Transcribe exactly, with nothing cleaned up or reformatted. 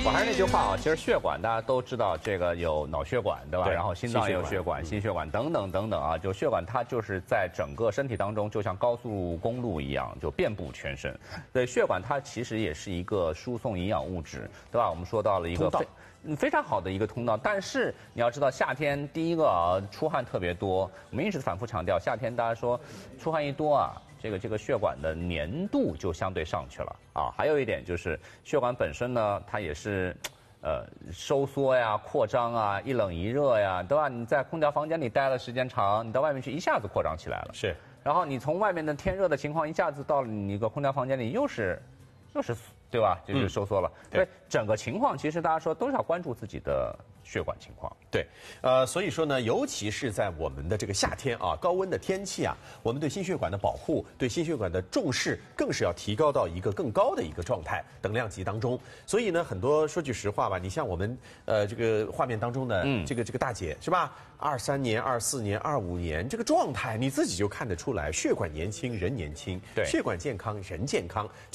我还是那句话啊，其实血管大家都知道，这个有脑血管，对吧？ 对然后心脏也有血管、心血管等等等等啊，就血管它就是在整个身体当中，就像高速公路一样，就遍布全身。对，血管它其实也是一个输送营养物质，对吧？我们说到了一个非嗯非常好的一个通道，但是你要知道，夏天第一个啊，出汗特别多，我们一直反复强调，夏天大家说出汗一多啊。这个这个血管的粘度就相对上去了啊，还有一点就是血管本身呢，它也是，呃，收缩呀、扩张啊，一冷一热呀，对吧？你在空调房间里待了时间长，你到外面去一下子扩张起来了。 是。 然后你从外面的天热的情况一下子到了你一个空调房间里，又是，又是，对吧？就是收缩了。嗯、对，整个情况其实大家说都是要关注自己的血管情况。 对，呃，所以说呢，尤其是在我们的这个夏天啊，高温的天气啊，我们对心血管的保护、对心血管的重视，更是要提高到一个更高的一个状态、等量级当中。所以呢，很多说句实话吧，你像我们呃这个画面当中的、嗯、这个这个大姐是吧？二三年、二四年、二五年这个状态，你自己就看得出来，血管年轻人年轻， 对， 血管健康人健康。